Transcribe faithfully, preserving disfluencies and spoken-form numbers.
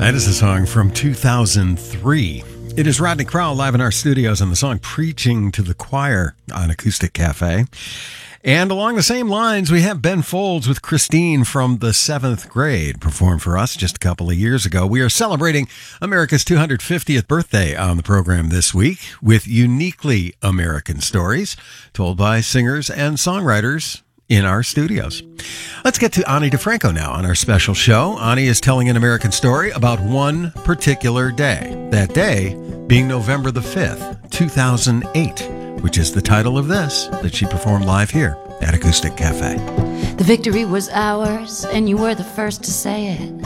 That is a song from two thousand three. It is Rodney Crowell live in our studios and the song Preaching to the Choir on Acoustic Cafe. And along the same lines, we have Ben Folds with Christine from the seventh grade, performed for us just a couple of years ago. We are celebrating America's two hundred fiftieth birthday on the program this week with uniquely American stories told by singers and songwriters in our studios. Let's get to Ani DiFranco now on our special show. Ani is telling an American story about one particular day. That day being November the fifth, two thousand eight, which is the title of this that she performed live here at Acoustic Cafe. The victory was ours, and you were the first to say it.